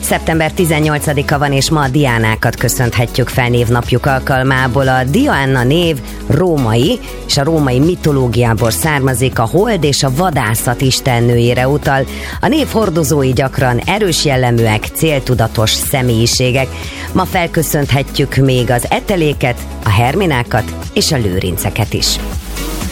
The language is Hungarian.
Szeptember 18-a van, és ma a Diánákat köszönhetjük fel névnapjuk alkalmából. A Diana név római, és a római mitológiából származik, a hold és a vadászat istennőjére utal. A név hordozói gyakran erős jelleműek, céltudatos személyiségek. Ma felköszönhetjük még az eteléket, a herminákat és a lőrinceket is.